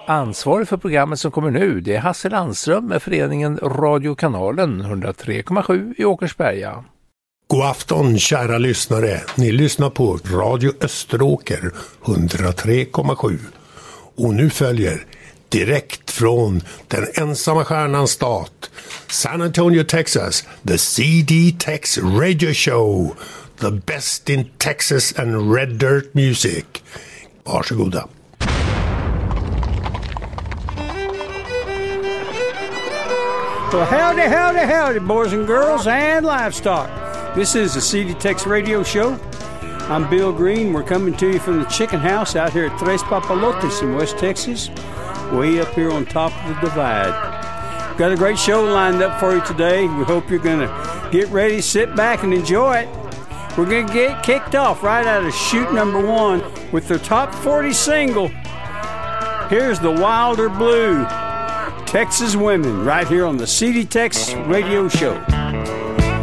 Ansvarig för programmet som kommer nu, det är Hasse Landström med föreningen Radiokanalen 103,7 i Åkersberga. God afton kära lyssnare, ni lyssnar på Radio Österåker 103,7 och nu följer direkt från den ensamma stjärnans stat, San Antonio, Texas, the CD Tex Radio Show, the best in Texas and Red Dirt music. Varsågoda. Well, howdy, howdy, howdy, boys and girls and livestock. This is the CD Tex Radio Show. I'm Bill Green. We're coming to you from the chicken house out here at Tres Papalotes in West Texas, way up here on top of the divide. Got a great show lined up for you today. We hope you're going to get ready, sit back, and enjoy it. We're going to get kicked off right out of chute number 1 with their top 40 single. Here's the Wilder Blue, Texas Women, right here on the CD Tex Radio Show.